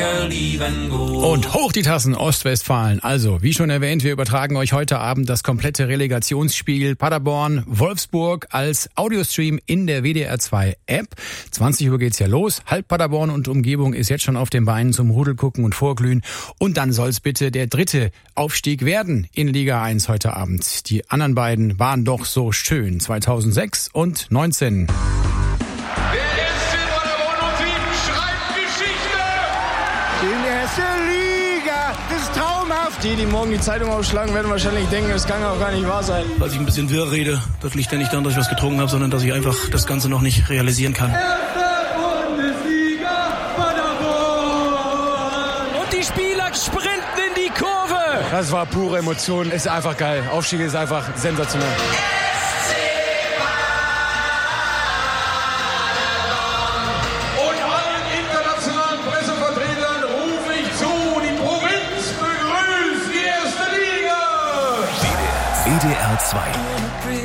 Und hoch die Tassen Ostwestfalen. Also, wie schon erwähnt, wir übertragen euch heute Abend das komplette Relegationsspiel Paderborn-Wolfsburg als Audiostream in der WDR2-App. 20 Uhr geht's ja los. Halb Paderborn und Umgebung ist jetzt schon auf den Beinen zum Rudelgucken und Vorglühen. Und dann soll's bitte der dritte Aufstieg werden in Liga 1 heute Abend. Die anderen beiden waren doch so schön. 2006 und 19. In der ersten Liga, das ist traumhaft. Die morgen die Zeitung aufschlagen, werden wahrscheinlich denken, das kann auch gar nicht wahr sein. Weil ich ein bisschen wirr rede, das liegt ja nicht daran, dass ich was getrunken habe, sondern dass ich einfach das Ganze noch nicht realisieren kann. Bundesliga Paderborn! Und die Spieler sprinten in die Kurve. Das war pure Emotion, ist einfach geil. Aufstieg ist einfach sensationell. WDR 2